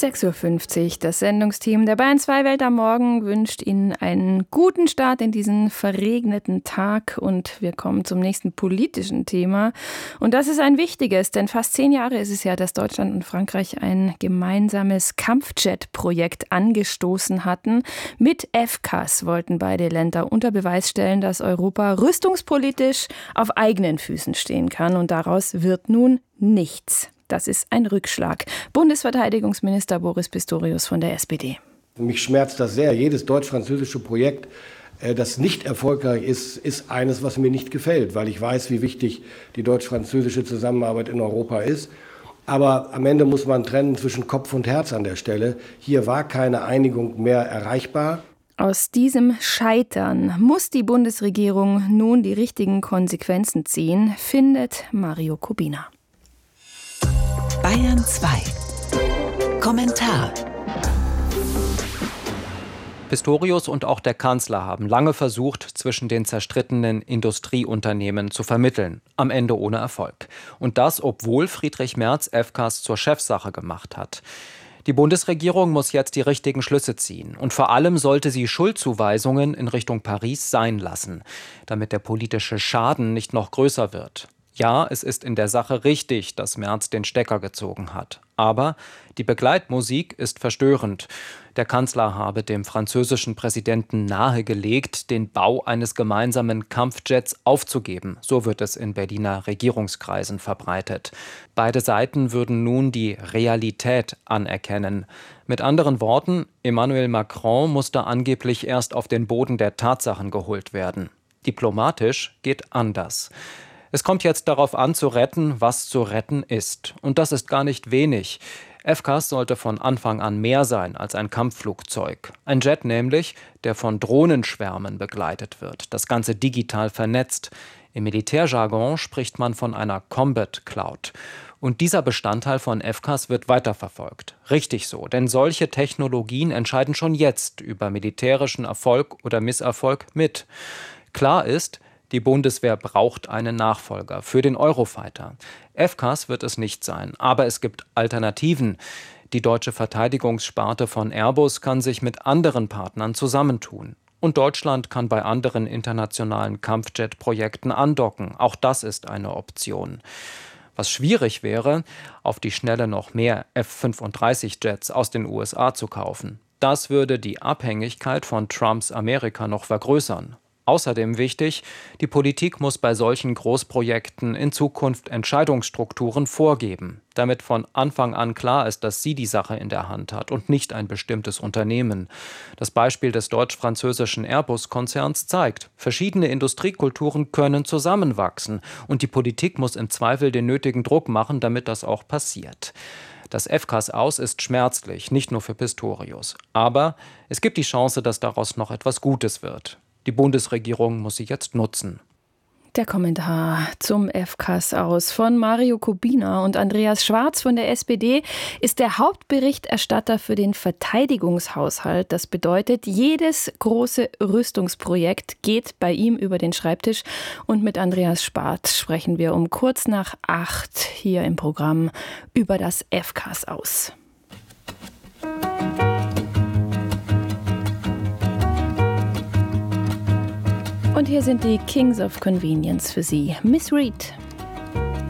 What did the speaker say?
6:50 Uhr. Das Sendungsteam der Bayern 2 Welt am Morgen wünscht Ihnen einen guten Start in diesen verregneten Tag. Und wir kommen zum nächsten politischen Thema. Und das ist ein wichtiges, denn fast 10 Jahre ist es ja, dass Deutschland und Frankreich ein gemeinsames Kampfjet-Projekt angestoßen hatten. Mit FCAS wollten beide Länder unter Beweis stellen, dass Europa rüstungspolitisch auf eigenen Füßen stehen kann. Und daraus wird nun nichts. Das ist ein Rückschlag. Bundesverteidigungsminister Boris Pistorius von der SPD. Mich schmerzt das sehr. Jedes deutsch-französische Projekt, das nicht erfolgreich ist, ist eines, was mir nicht gefällt, weil ich weiß, wie wichtig die deutsch-französische Zusammenarbeit in Europa ist. Aber am Ende muss man trennen zwischen Kopf und Herz an der Stelle. Hier war keine Einigung mehr erreichbar. Aus diesem Scheitern muss die Bundesregierung nun die richtigen Konsequenzen ziehen, findet Mario Kubina. Bayern 2. Kommentar. Pistorius und auch der Kanzler haben lange versucht, zwischen den zerstrittenen Industrieunternehmen zu vermitteln, am Ende ohne Erfolg. Und das, obwohl Friedrich Merz FCAS zur Chefsache gemacht hat. Die Bundesregierung muss jetzt die richtigen Schlüsse ziehen. Und vor allem sollte sie Schuldzuweisungen in Richtung Paris sein lassen, damit der politische Schaden nicht noch größer wird. Ja, es ist in der Sache richtig, dass Merz den Stecker gezogen hat. Aber die Begleitmusik ist verstörend. Der Kanzler habe dem französischen Präsidenten nahegelegt, den Bau eines gemeinsamen Kampfjets aufzugeben. So wird es in Berliner Regierungskreisen verbreitet. Beide Seiten würden nun die Realität anerkennen. Mit anderen Worten, Emmanuel Macron musste angeblich erst auf den Boden der Tatsachen geholt werden. Diplomatisch geht anders. Es kommt jetzt darauf an, zu retten, was zu retten ist. Und das ist gar nicht wenig. FCAS sollte von Anfang an mehr sein als ein Kampfflugzeug. Ein Jet nämlich, der von Drohnenschwärmen begleitet wird. Das Ganze digital vernetzt. Im Militärjargon spricht man von einer Combat Cloud. Und dieser Bestandteil von FCAS wird weiterverfolgt. Richtig so, denn solche Technologien entscheiden schon jetzt über militärischen Erfolg oder Misserfolg mit. Klar ist, die Bundeswehr braucht einen Nachfolger für den Eurofighter. FCAS wird es nicht sein, aber es gibt Alternativen. Die deutsche Verteidigungssparte von Airbus kann sich mit anderen Partnern zusammentun. Und Deutschland kann bei anderen internationalen Kampfjet-Projekten andocken. Auch das ist eine Option. Was schwierig wäre, auf die Schnelle noch mehr F-35-Jets aus den USA zu kaufen. Das würde die Abhängigkeit von Trumps Amerika noch vergrößern. Außerdem wichtig, die Politik muss bei solchen Großprojekten in Zukunft Entscheidungsstrukturen vorgeben, damit von Anfang an klar ist, dass sie die Sache in der Hand hat und nicht ein bestimmtes Unternehmen. Das Beispiel des deutsch-französischen Airbus-Konzerns zeigt, verschiedene Industriekulturen können zusammenwachsen und die Politik muss im Zweifel den nötigen Druck machen, damit das auch passiert. Das FCAS aus ist schmerzlich, nicht nur für Pistorius. Aber es gibt die Chance, dass daraus noch etwas Gutes wird. Die Bundesregierung muss sie jetzt nutzen. Der Kommentar zum FCAS aus von Mario Kubina und Andreas Schwarz von der SPD ist der Hauptberichterstatter für den Verteidigungshaushalt. Das bedeutet, jedes große Rüstungsprojekt geht bei ihm über den Schreibtisch. Und mit Andreas Schwarz sprechen wir um kurz nach 8 hier im Programm über das FCAS aus. Und hier sind die Kings of Convenience für Sie. Miss Reed.